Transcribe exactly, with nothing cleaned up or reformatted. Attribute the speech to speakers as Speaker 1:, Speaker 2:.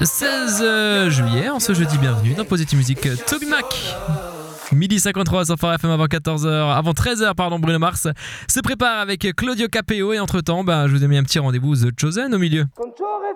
Speaker 1: seize juillet, en ce jeudi, bienvenue dans Positive Music. Toby Mac, midi cinquante-trois sur Phare F M avant quatorze heures, avant treize heures, pardon, Bruno Mars se prépare avec Claudio Capeo et entre temps, bah, je vous ai mis un petit rendez-vous The Chosen au milieu.